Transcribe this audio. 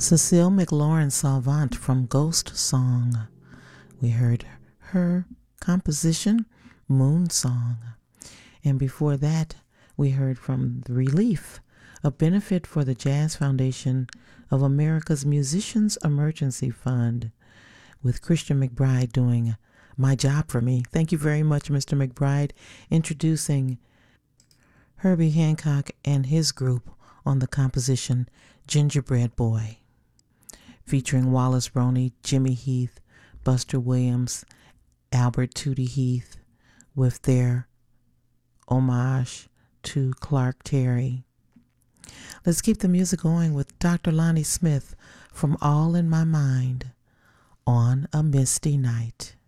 Cecile McLaurin Salvant from Ghost Song. We heard her composition, Moon Song. And before that, we heard from The Relief, a benefit for the Jazz Foundation of America's Musicians Emergency Fund, with Christian McBride doing My Job for Me. Thank you very much, Mr. McBride, introducing Herbie Hancock and his group on the composition Gingerbread Boy, featuring Wallace Roney, Jimmy Heath, Buster Williams, Albert Tootie Heath, with their homage to Clark Terry. Let's keep the music going with Dr. Lonnie Smith from All in My Mind, On a Misty Night.